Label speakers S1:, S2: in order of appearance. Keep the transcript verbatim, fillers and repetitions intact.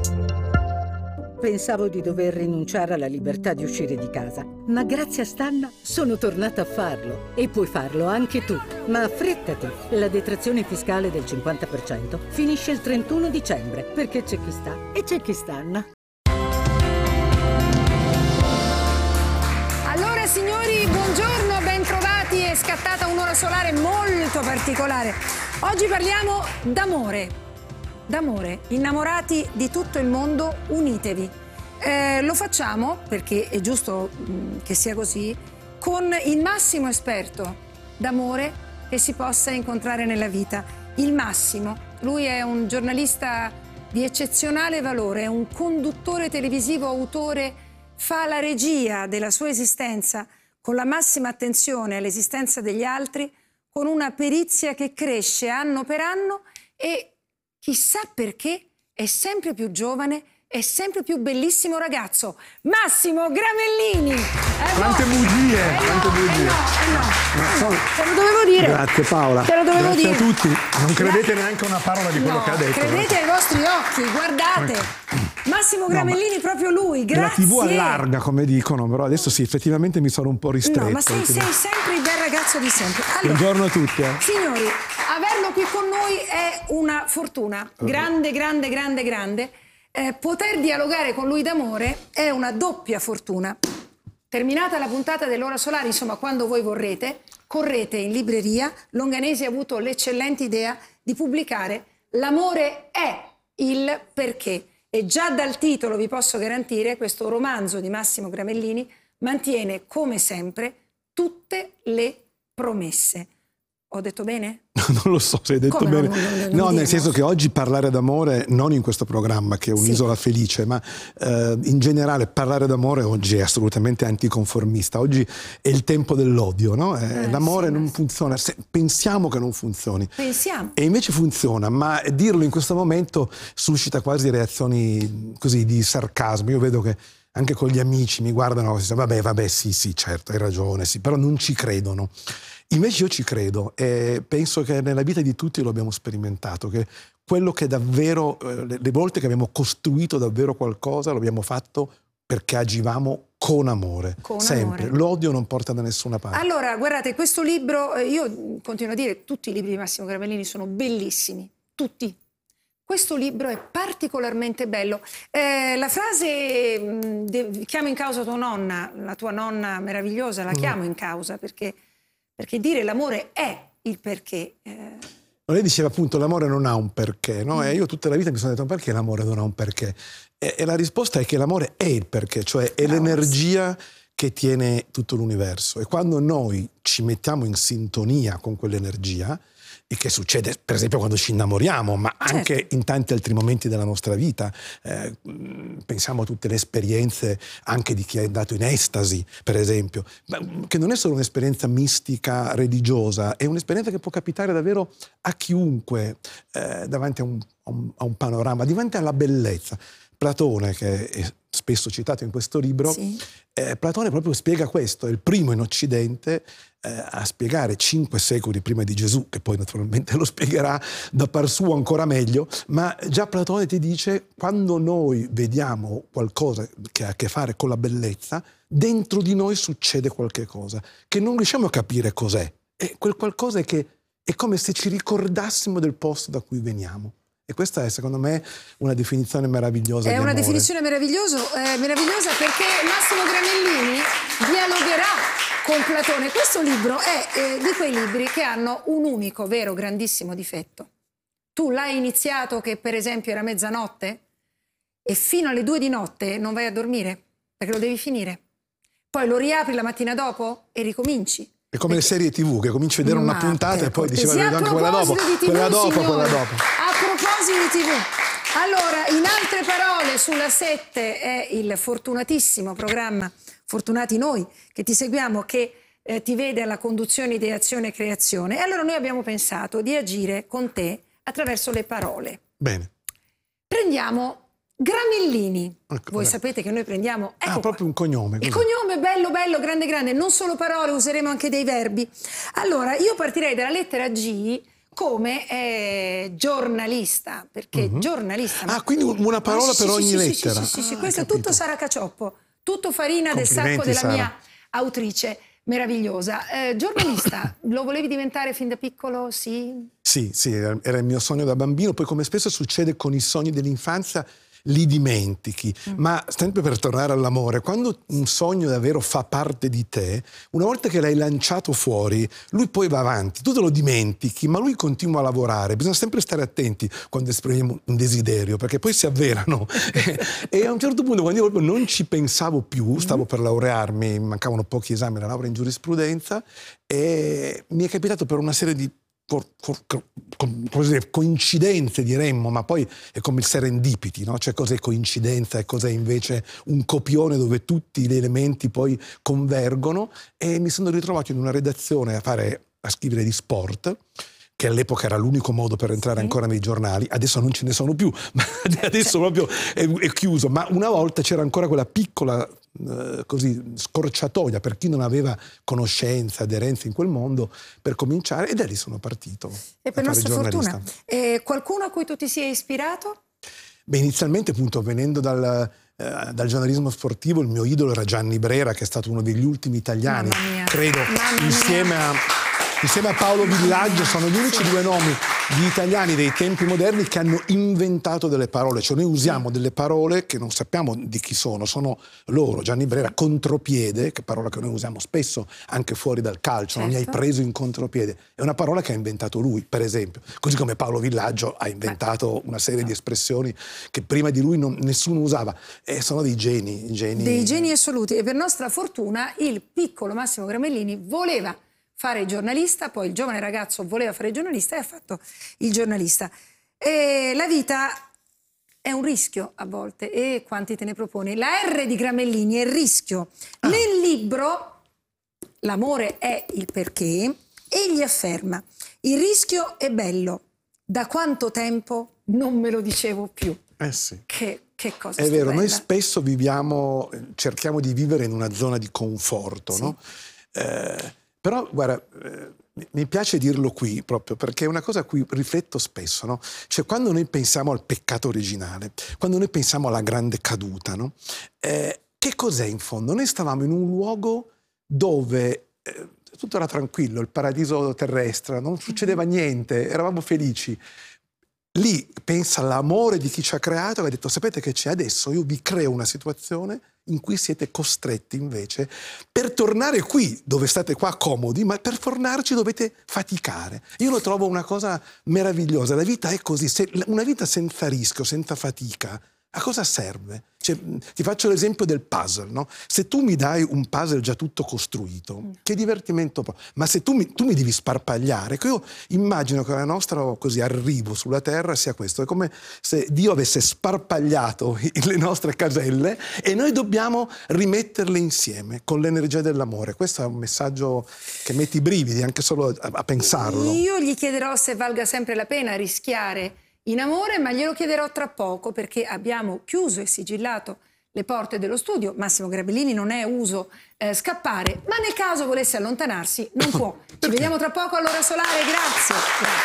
S1: Pensavo di dover rinunciare alla libertà di uscire di casa, ma grazie a Stanna sono tornata a farlo. E puoi farlo anche tu. Ma affrettati, la detrazione fiscale del cinquanta per cento finisce il trentuno dicembre, perché c'è chi sta e c'è chi Stanna.
S2: Allora signori, buongiorno, ben trovati. È scattata un'ora solare molto particolare. Oggi parliamo d'amore. D'amore, innamorati di tutto il mondo, unitevi. Eh, lo facciamo, perché è giusto mh, che sia così, con il massimo esperto d'amore che si possa incontrare nella vita. Il Massimo, lui è un giornalista di eccezionale valore, è un conduttore televisivo, autore, fa la regia della sua esistenza con la massima attenzione all'esistenza degli altri, con una perizia che cresce anno per anno e chissà perché è sempre più giovane, è sempre più bellissimo ragazzo. Massimo Gramellini! Eh
S3: quante
S2: no.
S3: bugie!
S2: Eh
S3: quante
S2: no,
S3: bugie!
S2: Eh no, eh no.
S3: Ma sono...
S2: Te lo dovevo dire.
S3: Grazie Paola.
S2: Te lo dovevo
S3: Grazie
S2: dire.
S3: a tutti. Non credete
S2: Gra-
S3: neanche a una parola di quello
S2: no,
S3: che ha detto.
S2: Credete ai vostri occhi, guardate. Massimo Gramellini, no, proprio lui, grazie.
S3: La tivù allarga, come dicono, però adesso sì, effettivamente mi sono un po' ristretto.
S2: No, ma sei, sei sempre il bel ragazzo di sempre. Allora,
S3: buongiorno a tutti. Eh.
S2: Signori, averlo qui con noi è una fortuna. Grande, grande, grande, grande. Eh, poter dialogare con lui d'amore è una doppia fortuna. Terminata la puntata dell'Ora Solare, insomma, quando voi vorrete, correte in libreria. Longanesi ha avuto l'eccellente idea di pubblicare L'amore è il perché. E già dal titolo vi posso garantire, questo romanzo di Massimo Gramellini mantiene, come sempre, tutte le promesse. Ho detto bene?
S3: Non lo so se hai detto
S2: Come
S3: bene.
S2: No, non, non,
S3: no,
S2: non
S3: nel senso che oggi parlare d'amore, non in questo programma che è un'isola
S2: sì.
S3: felice, ma eh, in generale parlare d'amore oggi è assolutamente anticonformista. Oggi è il tempo dell'odio, no? Eh,
S2: eh,
S3: l'amore
S2: sì,
S3: non
S2: sì.
S3: funziona, se, pensiamo che non funzioni.
S2: Pensiamo.
S3: E invece funziona, ma dirlo in questo momento suscita quasi reazioni così di sarcasmo. Io vedo che anche con gli amici mi guardano e dicono vabbè, vabbè, sì, sì, certo, hai ragione, sì, però non ci credono. Invece io ci credo e penso che nella vita di tutti lo abbiamo sperimentato, che quello che davvero, eh, le volte che abbiamo costruito davvero qualcosa, lo abbiamo fatto perché agivamo con amore,
S2: con
S3: sempre.
S2: Amore.
S3: L'odio non porta da nessuna parte.
S2: Allora, guardate, questo libro, io continuo a dire, tutti i libri di Massimo Gramellini sono bellissimi, tutti. Questo libro è particolarmente bello. Eh, la frase mh, de, chiamo in causa tua nonna, la tua nonna meravigliosa, la chiamo mm. in causa perché... Perché dire l'amore è il perché. Eh...
S3: Lei diceva appunto l'amore non ha un perché, no? Mm. E io tutta la vita mi sono detto perché l'amore non ha un perché? E, e la risposta è che l'amore è il perché, cioè è Bravo. l'energia che tiene tutto l'universo. E quando noi ci mettiamo in sintonia con quell'energia, e che succede per esempio quando ci innamoriamo, ma anche certo. in tanti altri momenti della nostra vita, eh, pensiamo a tutte le esperienze anche di chi è andato in estasi, per esempio, che non è solo un'esperienza mistica, religiosa, è un'esperienza che può capitare davvero a chiunque eh, davanti a un, a, un, a un panorama, davanti alla bellezza. Platone, che è spesso citato in questo libro, sì. eh, Platone proprio spiega questo, è il primo in Occidente eh, a spiegare cinque secoli prima di Gesù, che poi naturalmente lo spiegherà da par suo ancora meglio, ma già Platone ti dice quando noi vediamo qualcosa che ha a che fare con la bellezza, dentro di noi succede qualche cosa, che non riusciamo a capire cos'è, e quel qualcosa è che è come se ci ricordassimo del posto da cui veniamo. E questa è, secondo me, una definizione meravigliosa.
S2: È
S3: di
S2: una
S3: amore.
S2: definizione meraviglioso, eh, meravigliosa perché Massimo Gramellini dialogherà con Platone. Questo libro è eh, di quei libri che hanno un unico, vero, grandissimo difetto. Tu l'hai iniziato che, per esempio, era mezzanotte e fino alle due di notte non vai a dormire perché lo devi finire. Poi lo riapri la mattina dopo e ricominci.
S3: È come
S2: perché...
S3: le serie tivù, che cominci a vedere
S2: Ma
S3: una puntata e poi dici
S2: cortesia,
S3: vedo anche quella dopo,
S2: di tivù,
S3: quella dopo,
S2: signori.
S3: quella dopo.
S2: A proposito di tivù, allora, in altre parole, sulla sette è il fortunatissimo programma Fortunati Noi, che ti seguiamo, che eh, ti vede alla conduzione, ideazione e creazione. E allora noi abbiamo pensato di agire con te attraverso le parole.
S3: Bene.
S2: Prendiamo Gramellini.
S3: Ecco,
S2: Voi
S3: beh.
S2: sapete che noi prendiamo... Ecco
S3: ah, proprio
S2: qua.
S3: un cognome.
S2: Il
S3: così.
S2: cognome bello, bello, grande, grande. Non solo parole, useremo anche dei verbi. Allora, io partirei dalla lettera G, come eh, giornalista, perché
S3: Mhm.
S2: giornalista...
S3: Ah, quindi una parola
S2: Ah, sì,
S3: per
S2: sì,
S3: ogni
S2: sì,
S3: lettera.
S2: Sì, sì, sì, sì,
S3: Ah,
S2: questo è
S3: capito.
S2: tutto Sara Cacioppo, tutto farina del sacco
S3: Complimenti,
S2: della
S3: Sara.
S2: mia autrice meravigliosa. Eh, giornalista, lo volevi diventare fin da piccolo? Sì?
S3: Sì, sì, era era il mio sogno da bambino, poi come spesso succede con i sogni dell'infanzia li dimentichi,
S2: Mm.
S3: ma sempre per tornare all'amore, quando un sogno davvero fa parte di te, una volta che l'hai lanciato fuori, lui poi va avanti, tu te lo dimentichi, ma lui continua a lavorare, bisogna sempre stare attenti quando esprimiamo un desiderio, perché poi si avverano. E a un certo punto, quando io proprio non ci pensavo più, stavo per laurearmi, mancavano pochi esami alla laurea in giurisprudenza, e mi è capitato per una serie di co- co- co- come dire, coincidenze, diremmo, ma poi è come il serendipity, no? Cioè cos'è coincidenza e cos'è invece un copione dove tutti gli elementi poi convergono, e mi sono ritrovato in una redazione a fare, a scrivere di sport, che all'epoca era l'unico modo per entrare
S2: Sì.
S3: ancora nei giornali, adesso non ce ne sono più, ma adesso proprio è, è chiuso, ma una volta c'era ancora quella piccola eh, così scorciatoia per chi non aveva conoscenza, aderenza in quel mondo, per cominciare, e da lì sono partito
S2: E
S3: a
S2: per
S3: fare
S2: nostra
S3: giornalista.
S2: fortuna. Eh, qualcuno a cui tu ti sia ispirato?
S3: Beh, inizialmente appunto venendo dal, eh, dal giornalismo sportivo, il mio idolo era Gianni Brera, che è stato uno degli ultimi italiani,
S2: Mamma mia.
S3: credo,
S2: Mamma mia.
S3: insieme a... Insieme a Paolo Villaggio sono gli unici due nomi di italiani dei tempi moderni che hanno inventato delle parole. Cioè noi usiamo delle parole che non sappiamo di chi sono, sono loro. Gianni Brera, contropiede, che è parola che noi usiamo spesso anche fuori dal calcio, non mi hai
S2: Certo.
S3: preso in contropiede. È una parola che ha inventato lui, per esempio. Così come Paolo Villaggio ha inventato una serie di espressioni che prima di lui non- nessuno usava. E sono dei geni, geni.
S2: Dei geni assoluti. E per nostra fortuna il piccolo Massimo Gramellini voleva fare il giornalista, poi il giovane ragazzo voleva fare il giornalista e ha fatto il giornalista. E la vita è un rischio a volte, e quanti te ne proponi? La R di Gramellini è il rischio.
S3: Ah.
S2: Nel libro L'amore è il perché, egli afferma: il rischio è bello, da quanto tempo non me lo dicevo più.
S3: Eh sì.
S2: Che, che cosa
S3: È vero, noi
S2: stupenda.
S3: spesso viviamo, cerchiamo di vivere in una zona di conforto,
S2: Sì.
S3: no? Eh, però, guarda, eh, mi- mi piace dirlo qui proprio perché è una cosa a cui rifletto spesso, no? Cioè, quando noi pensiamo al peccato originale, quando noi pensiamo alla grande caduta, no? Eh, che cos'è in fondo? Noi stavamo in un luogo dove eh, tutto era tranquillo, il paradiso terrestre, non succedeva niente, eravamo felici. Lì pensa all'amore di chi ci ha creato e ha detto: sapete che c'è adesso? Io vi creo una situazione in cui siete costretti invece, per tornare qui dove state qua comodi, ma per tornarci dovete faticare. Io lo trovo una cosa meravigliosa. La vita è così, se, una vita senza rischio, senza fatica, a cosa serve? Cioè, ti faccio l'esempio del puzzle, no? Se tu mi dai un puzzle già tutto costruito, che divertimento pro- ma se tu mi, tu mi devi sparpagliare, che io immagino che il nostro così arrivo sulla terra sia questo, è come se Dio avesse sparpagliato le nostre caselle e noi dobbiamo rimetterle insieme con l'energia dell'amore. Questo è un messaggio che mette i brividi anche solo a, a pensarlo.
S2: Io gli chiederò se valga sempre la pena rischiare in amore, ma glielo chiederò tra poco, perché abbiamo chiuso e sigillato le porte dello studio. Massimo Gramellini non è uso eh, scappare, ma nel caso volesse allontanarsi non può. Ci vediamo tra poco all'ora solare, grazie. Grazie.